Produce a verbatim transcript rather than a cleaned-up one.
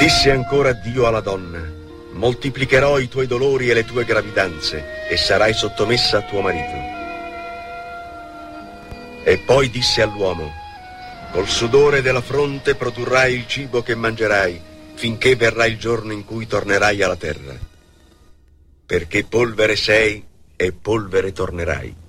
Disse ancora Dio alla donna: moltiplicherò i tuoi dolori e le tue gravidanze, e sarai sottomessa a tuo marito. E poi disse all'uomo: col sudore della fronte produrrai il cibo che mangerai, finché verrà il giorno in cui tornerai alla terra. Perché polvere sei e polvere tornerai.